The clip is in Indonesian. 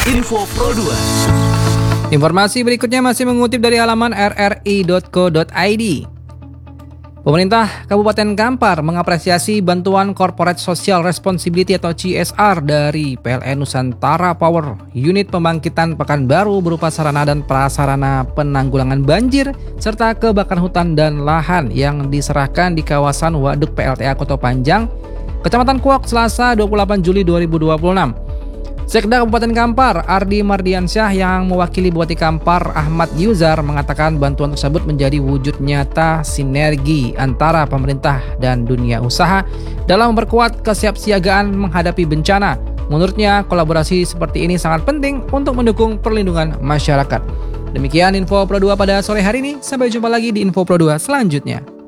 Info Pro 2. Informasi berikutnya masih mengutip dari halaman rri.co.id. Pemerintah Kabupaten Kampar mengapresiasi bantuan Corporate Social Responsibility atau CSR dari PLN Nusantara Power Unit Pembangkitan Pekanbaru berupa sarana dan prasarana penanggulangan banjir serta kebakaran hutan dan lahan yang diserahkan di kawasan Waduk PLTA Koto Panjang, Kecamatan Kuok, Selasa 28 Juli 2026. Sekda Kabupaten Kampar, Ardi Mardiansyah, yang mewakili Bupati Kampar, Ahmad Yuzar, mengatakan bantuan tersebut menjadi wujud nyata sinergi antara pemerintah dan dunia usaha dalam memperkuat kesiapsiagaan menghadapi bencana. Menurutnya, kolaborasi seperti ini sangat penting untuk mendukung perlindungan masyarakat. Demikian Info Pro 2 pada sore hari ini. Sampai jumpa lagi di Info Pro 2 selanjutnya.